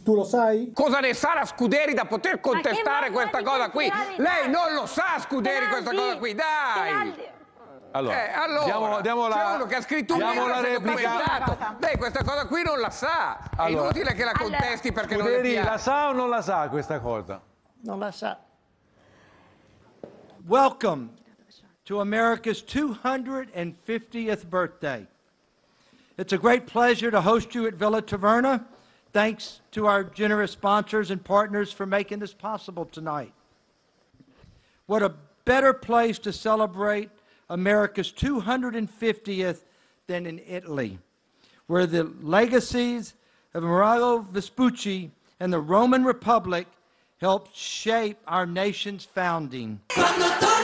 Tu lo sai? Cosa ne sa la Scuderi da poter contestare questa cosa qui? Lei non lo sa, Scuderi, questa cosa qui, dai! Allora, diamo c'è uno che ha scritto un libro la e si è replica. documentato. Lei questa cosa qui non la sa. È inutile che la contesti perché non le Scuderi, piace. la sa o non la sa questa cosa? Non la sa. Welcome to America's 250th birthday. It's a great pleasure to host you at Villa Taverna. Thanks to our generous sponsors and partners for making this possible tonight. What a better place to celebrate America's 250th than in Italy, where the legacies of Amerigo Vespucci and the Roman Republic helped shape our nation's founding.